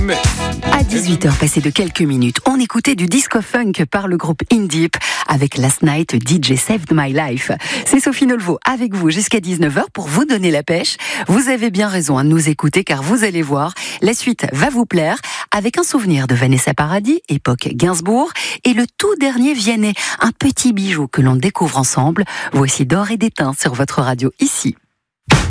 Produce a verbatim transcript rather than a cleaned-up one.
À dix-huit heures passées de quelques minutes, on écoutait du disco funk par le groupe In Deep avec Last Night D J Saved My Life. C'est Sophie Nolvo avec vous jusqu'à dix-neuf heures pour vous donner la pêche. Vous avez bien raison de nous écouter car vous allez voir, la suite va vous plaire avec un souvenir de Vanessa Paradis, époque Gainsbourg, et le tout dernier Vianney, un petit bijou que l'on découvre ensemble. Voici D'or et d'étain sur votre radio ici.